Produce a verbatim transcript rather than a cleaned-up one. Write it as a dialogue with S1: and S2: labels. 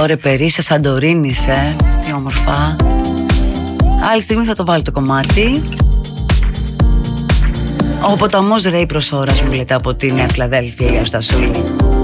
S1: Ωρε Περίσσα Σαντορίνης, ε. Τι όμορφα. Άλλη στιγμή θα το βάλω το κομμάτι. Ο ποταμός ρέει προς ώρας, μου λέτε από τη Νέα Φιλαδέλφια, για Στασούλη.